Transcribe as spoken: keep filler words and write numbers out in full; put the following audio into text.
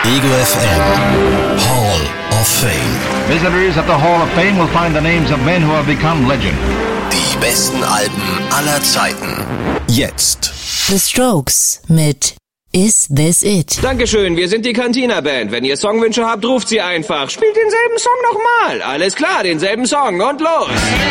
Ego F M Hall of Fame. Visitors at the Hall of Fame will find the names of men who have become legend. Die besten Alben aller Zeiten. Jetzt. The Strokes mit Is This It? Dankeschön, wir sind die Cantina Band. Wenn ihr Songwünsche habt, ruft sie einfach. Spielt denselben Song nochmal. Alles klar, denselben Song und los.